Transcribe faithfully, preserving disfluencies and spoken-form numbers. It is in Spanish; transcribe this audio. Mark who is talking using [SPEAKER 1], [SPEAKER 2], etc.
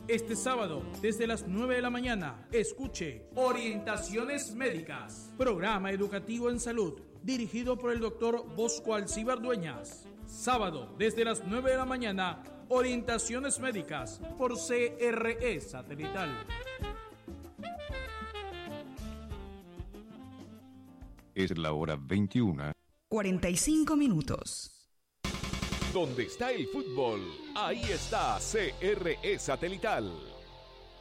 [SPEAKER 1] Este sábado, desde las nueve de la mañana, escuche Orientaciones Médicas, programa educativo en salud, dirigido por el doctor Bosco Alcíbar Dueñas. Sábado, desde las nueve de la mañana, Orientaciones Médicas, por C R E Satelital.
[SPEAKER 2] Es la hora veintiuna.
[SPEAKER 3] cuarenta y cinco minutos.
[SPEAKER 4] Donde está el fútbol, ahí está C R E Satelital.